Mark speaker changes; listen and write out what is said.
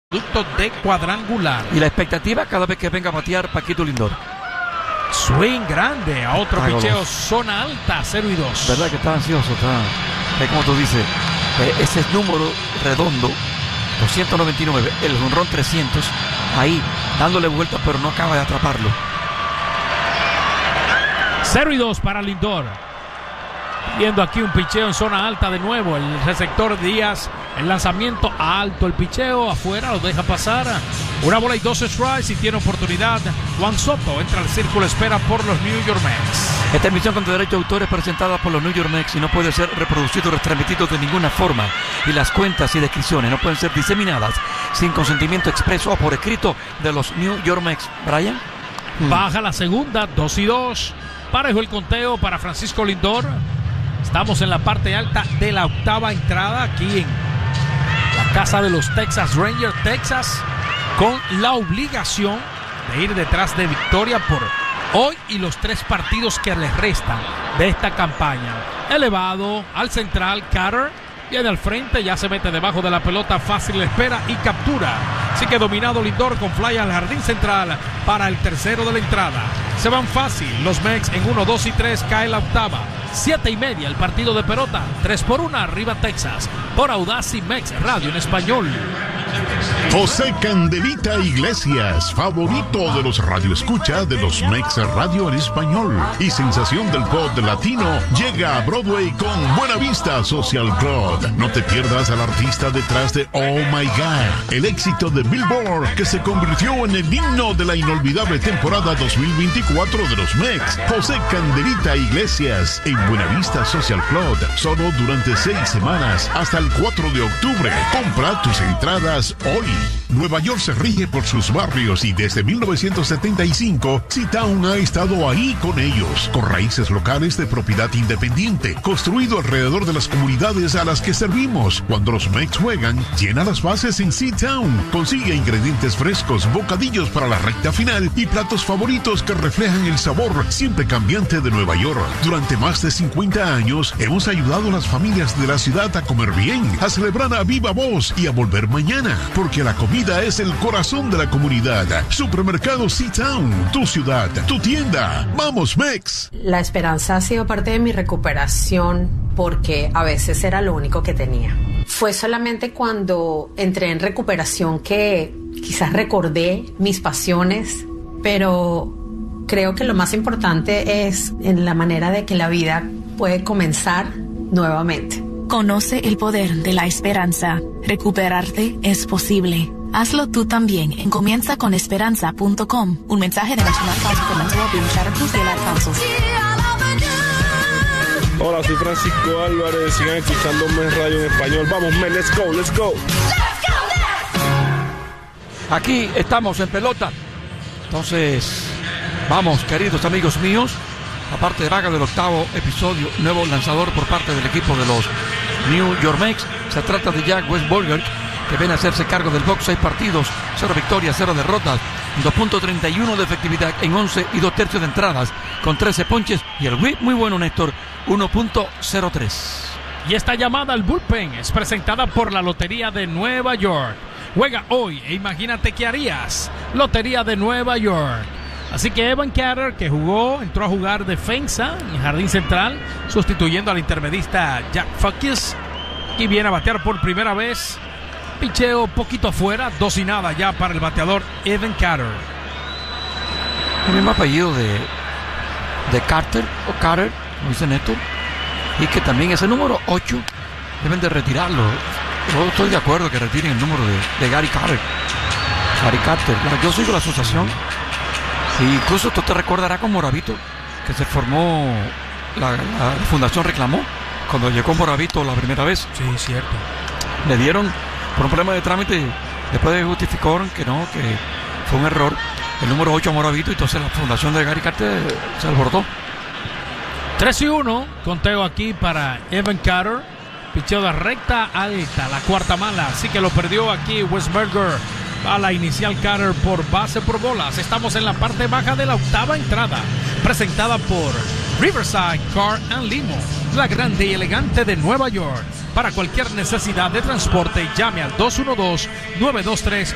Speaker 1: Producto de cuadrangular.
Speaker 2: Y la expectativa cada vez que venga a batear Paquito Lindor.
Speaker 1: Swing grande a otro picheo, zona alta, 0-2.
Speaker 2: ¿Verdad que está ansioso? Como tú dices, ese número redondo, 299, el jonrón 300, ahí dándole vuelta, pero no acaba de atraparlo.
Speaker 1: 0-2 para Lindor. Viendo aquí un picheo en zona alta de nuevo. El receptor Díaz, el lanzamiento alto, el picheo afuera, lo deja pasar. Una bola y 2 strikes y tiene oportunidad. Juan Soto entra al círculo, espera por los New York Mets.
Speaker 2: Esta emisión con derecho de autor es presentada por los New York Mets y no puede ser reproducido o retransmitido de ninguna forma. Y las cuentas y descripciones no pueden ser diseminadas sin consentimiento expreso o por escrito de los New York Mets. Brian.
Speaker 1: Baja la segunda, 2-2. Parejo el conteo para Francisco Lindor. Estamos en la parte alta de la octava entrada aquí en la casa de los Texas Rangers, Texas, con la obligación de ir detrás de victoria por hoy y los 3 partidos que les restan de esta campaña. Elevado al central, Carter viene al frente, ya se mete debajo de la pelota, fácil espera y captura. Así que dominado Lindor con fly al jardín central para el tercero de la entrada. Se van fácil los Mets en 1, 2 y 3, cae la octava. 7:30 el partido de pelota, 3-1 arriba Texas, por Audacy Mex Radio en español.
Speaker 3: José Candelita Iglesias, favorito de los radioescucha de los Mex Radio en español y sensación del pop latino, llega a Broadway con Buena Vista Social Club. No te pierdas al artista detrás de Oh My God, el éxito de Billboard que se convirtió en el himno de la inolvidable temporada 2024 de los Mex. José Candelita Iglesias en Buena Vista Social Club, solo durante 6 semanas hasta el 4 de octubre. Compra tus entradas hoy. Nueva York se rige por sus barrios y desde 1975 C-Town ha estado ahí con ellos, con raíces locales de propiedad independiente, construido alrededor de las comunidades a las que servimos. Cuando los Mets juegan, llena las bases en C-Town. Consigue ingredientes frescos, bocadillos para la recta final y platos favoritos que reflejan el sabor siempre cambiante de Nueva York. Durante más de 50 años hemos ayudado a las familias de la ciudad a comer bien, a celebrar a viva voz y a volver mañana, porque la comida es el corazón de la comunidad. Supermercado C-Town, tu ciudad, tu tienda. ¡Vamos, Mex!
Speaker 4: La esperanza ha sido parte de mi recuperación porque a veces era lo único que tenía. Fue solamente cuando entré en recuperación que quizás recordé mis pasiones, pero creo que lo más importante es en la manera de que la vida puede comenzar nuevamente.
Speaker 5: Conoce el poder de la esperanza. Recuperarte es posible. Hazlo tú también en comienzaconesperanza.com. Un mensaje de National Council for Mental Wellbeing, Sharon Cruz y el Ad Council.
Speaker 6: Hola, soy Francisco Álvarez. Sigan escuchando Mes Radio en español. Vamos, men, let's go, let's go.
Speaker 2: Aquí estamos en pelota. Entonces, vamos, queridos amigos míos. La parte de vaga del octavo episodio, nuevo lanzador por parte del equipo de los New York Mets. Se trata de Jack Westburger, que viene a hacerse cargo del box. 6 partidos, 0 victorias, 0 derrotas, 2.31 de efectividad en 11 y 2/3 de entradas, con 13 ponches, y el whip muy bueno, Néstor, 1.03.
Speaker 1: Y esta llamada al bullpen es presentada por la Lotería de Nueva York. Juega hoy e imagínate qué harías. Lotería de Nueva York. Así que Evan Carter, que entró a jugar defensa en jardín central, sustituyendo al intermedista Jack Fox, y viene a batear por primera vez. Picheo poquito afuera, 2-0 ya para el bateador Evan Carter.
Speaker 2: El mismo apellido de Carter, o Carter, como dice Néstor, y que también ese número 8 deben de retirarlo. Yo estoy de acuerdo que retiren el número de Gary Carter. Gary Carter, yo sigo la asociación. Y incluso tú te recordarás con Moravito, que se formó, la fundación reclamó cuando llegó Moravito la primera vez.
Speaker 1: Sí, cierto.
Speaker 2: Le dieron, por un problema de trámite, después justificaron que no, que fue un error, el número 8 a Moravito, y entonces la fundación de Gary Carter se alborotó.
Speaker 1: 3-1, conteo aquí para Evan Carter. Picheo de recta alta, la cuarta mala, así que lo perdió aquí Westburger. A la inicial Carter por base por bolas. Estamos en la parte baja de la octava entrada, presentada por Riverside Car and Limo, la grande y elegante de Nueva York. Para cualquier necesidad de transporte, llame al 212-923